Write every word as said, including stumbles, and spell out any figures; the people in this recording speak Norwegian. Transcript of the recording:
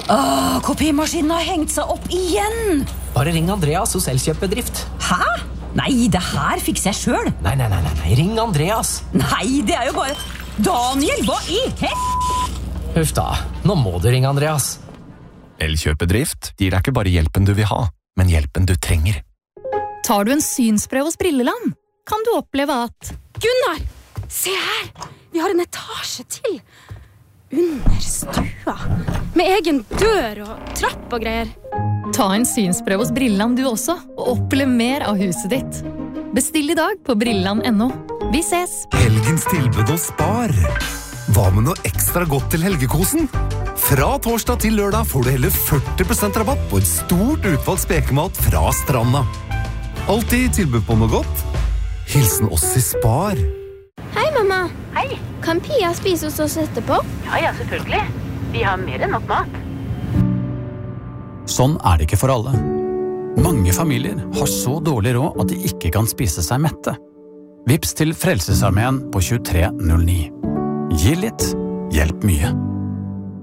Åh, kopimaskinen har hengt seg opp igjen. Bare ring Andreas hos Elkjøp-bedrift. Hæ? Nei, det her fikser jeg selv. Nei, nei, nei, nei, ring Andreas. Nei, det er jo bare... Daniel, hva i hel... Huff da, nå må du ringe Andreas. Elkjøp-bedrift gir deg ikke bare hjelpen du vil ha, men hjelpen du trenger. Tar du en synsprøve hos Brilleland, kan du oppleve at... Gunnar, se her! Vi har en etasje til. Under stua. Med egen dør og trapp og greier. Ta en synsprøve hos Brilleland du også, og opplev mer av huset ditt. Bestill i dag på brilleland punktum no. Vi ses! Helgens tilbud hos Spar. Hva med noe ekstra godt til helgekosen? Fra torsdag til lørdag får du hele førti prosent rabatt på et stort utvalgt spekemat fra Stranda. Alltid tilbud på noe godt. Hilsen oss i Spar. Hei, mamma. Hei. Kan Pia spise hos oss etterpå? Ja, ja, selvfølgelig. Vi har mer enn nok mat. Sånn er det ikke for alle. Mange familier har så dårlig råd at de ikke kan spise seg mette. Vips til Frelsesarmeen på tjuetre null ni. Gi litt, hjelp mye.